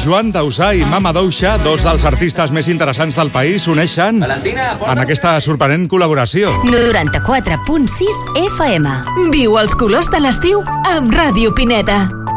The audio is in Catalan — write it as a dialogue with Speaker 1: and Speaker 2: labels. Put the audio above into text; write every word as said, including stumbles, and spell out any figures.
Speaker 1: Joan Dausà i Mama Douxa, dos dels artistes més interessants del país, s'uneixen en aquesta sorprenent col·laboració.
Speaker 2: noranta-quatre punt sis F M. Viu els colors de l'estiu amb Ràdio Pineda.